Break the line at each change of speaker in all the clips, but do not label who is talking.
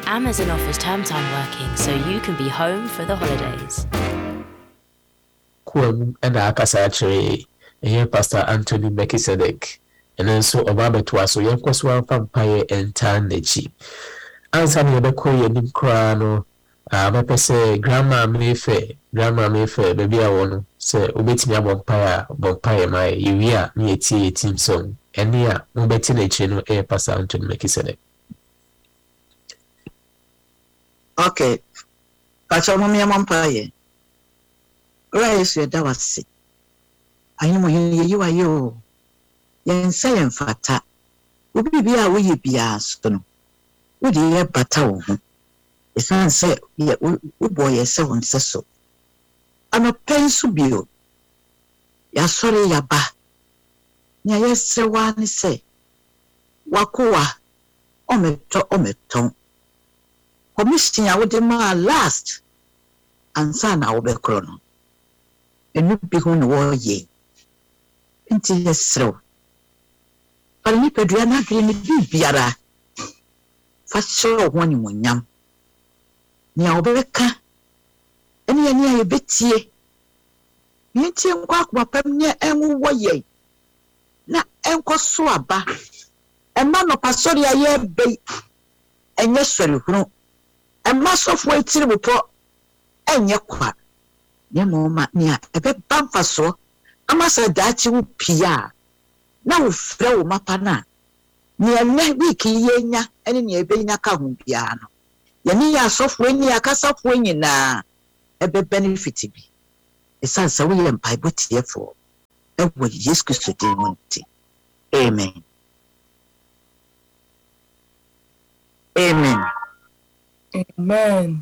Amazon offers term time working so you can be home for the holidays.
Kwam and Akasachre, here Pastor Anthony Melchizedek, and also Obabetua, so Yankoswa Vampire and Tanechi. Answer me the Koya Nim Crano, Mapese, Grandma Mayfair, baby, I want to say, Ubet me a vampire, my Uria, me a team song, and near Ubetin a Pastor Anthony Melchizedek.
Okay, Pachamami vampire. Rise your dawasi. I know you are you. Yen say and fata. Ubi be a wee be a stone. Would ye battle? The son said, ye boy, a seven says so. I'm a pencil bill. Ya sorry, ya ba. Nya yes, say one say. Wakoa. Ometon. Commission, I would demand last. And son, I will be chrono. And you be going to war ye. Until yes, so. But you could run out in the biara. Fast show one in yam. Near Obeka. Any near a bit ye. You think walk wapam near and way. Na enko swaba. And man of Pasoria ye bay. And yes, sir, no. And mass of way till we put. And ye quack. Yamoma near a bit bumper so. Amasa dachi wu pia. Na wo frɛ wo mapana. Near me wiki yenya and near benya kahum piano. Yani ya software ni akasa fwenye na ebe benefit bi. Esansa we empire botie for. Ewo Yesu Kristo din monti. Amen. Amen.
Amen.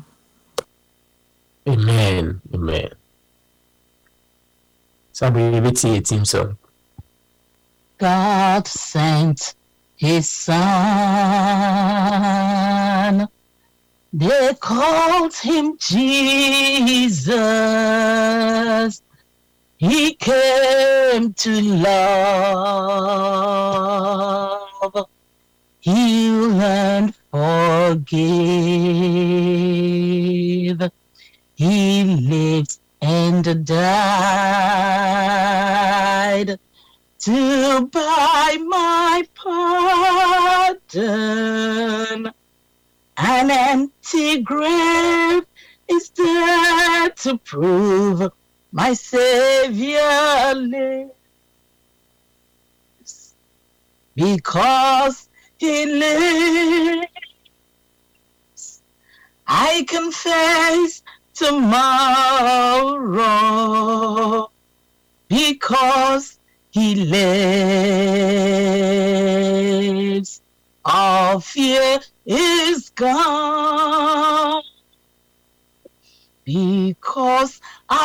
Amen. Amen. Somebody read a team song.
God sent his son. They called him Jesus. He came to love, heal and forgive. He lived and died to buy my pardon. An empty grave is there to prove my Savior lives. Because he lives, I can face tomorrow. Because he lives, all fear is gone. Because